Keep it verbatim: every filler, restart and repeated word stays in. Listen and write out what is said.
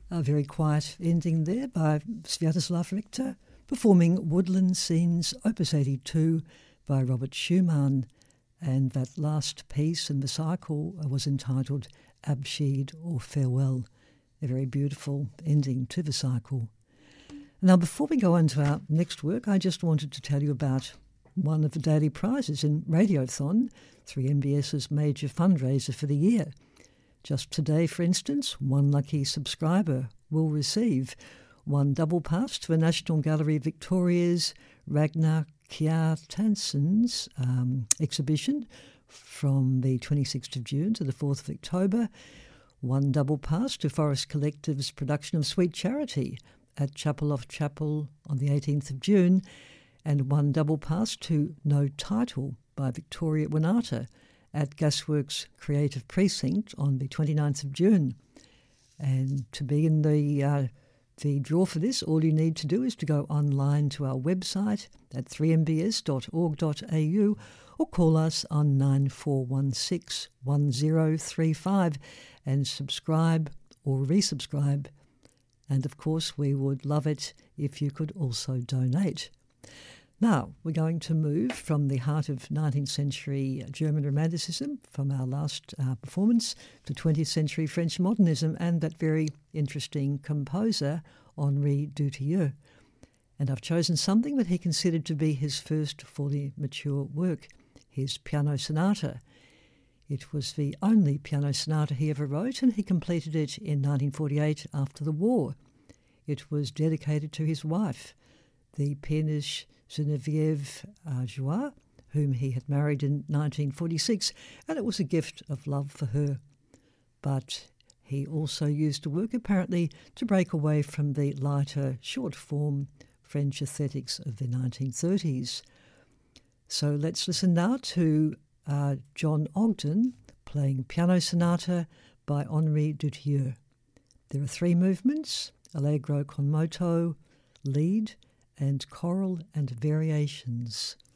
A very quiet ending there by Sviatoslav Richter, performing Woodland Scenes, Opus eighty-two by Robert Schumann. And that last piece in the cycle was entitled Abschied or Farewell, a very beautiful ending to the cycle. Now, before we go on to our next work, I just wanted to tell you about one of the daily prizes in Radiothon, three M B S's major fundraiser for the year. Just today, for instance, one lucky subscriber will receive one double pass to the National Gallery Victoria's Ragnar Kjartansen's um, exhibition from the twenty-sixth of June to the fourth of October, one double pass to Forest Collective's production of Sweet Charity at Chapel Chapel on the eighteenth of June, and one double pass to No Title by Victoria Winata at Gasworks Creative Precinct on the twenty-ninth of June. And to be in the uh, the draw for this, all you need to do is to go online to our website at three m b s dot org dot a u or call us on nine four one six, one zero three five and subscribe or resubscribe. And of course, we would love it if you could also donate. Now, we're going to move from the heart of nineteenth century German Romanticism, from our last uh, performance, to twentieth century French modernism and that very interesting composer, Henri Dutilleux. And I've chosen something that he considered to be his first fully mature work, his Piano Sonata. It was the only piano sonata he ever wrote, and he completed it in nineteen forty-eight after the war. It was dedicated to his wife, the pianist Geneviève uh, Joie, whom he had married in nineteen forty-six, and it was a gift of love for her. But he also used the work apparently to break away from the lighter, short-form French aesthetics of the nineteen thirties. So let's listen now to uh, John Ogden playing Piano Sonata by Henri Dutilleux. There are three movements: Allegro con moto, lead, and choral and variations.